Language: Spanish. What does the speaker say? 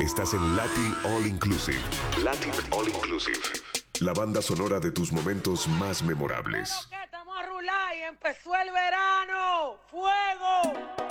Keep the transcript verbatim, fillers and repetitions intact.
Estás en Latin All Inclusive. Latin All Inclusive. La banda sonora de tus momentos más memorables. Bueno, que estamos a rular y empezó el verano. ¡Fuego!